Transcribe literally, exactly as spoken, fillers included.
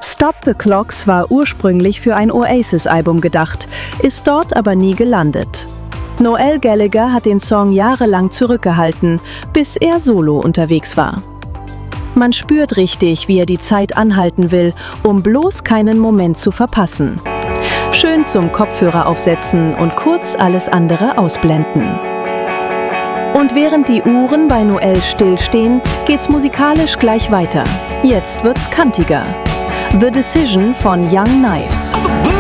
Stop the Clocks war ursprünglich für ein Oasis-Album gedacht, ist dort aber nie gelandet. Noel Gallagher hat den Song jahrelang zurückgehalten, bis er solo unterwegs war. Man spürt richtig, wie er die Zeit anhalten will, um bloß keinen Moment zu verpassen. Schön zum Kopfhörer aufsetzen und kurz alles andere ausblenden. Und während die Uhren bei Noel stillstehen, geht's musikalisch gleich weiter. Jetzt wird's kantiger. The Decision von Young Knives.